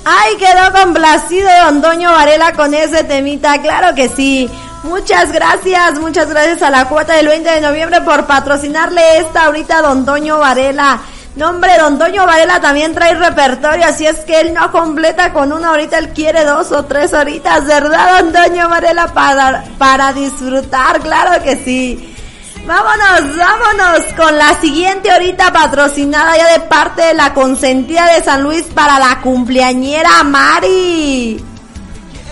Ay, quedó complacido don Toño Varela con ese temita, claro que sí. Muchas gracias a la cuota del 20 de noviembre por patrocinarle esta ahorita a don Toño Varela. No, hombre, don Toño Varela también trae repertorio, así es que él no completa con una ahorita, él quiere 2 o 3 horitas, ¿verdad, don Toño Varela? Para disfrutar, claro que sí. Vámonos con la siguiente horita patrocinada ya de parte de la consentida de San Luis para la cumpleañera Mari.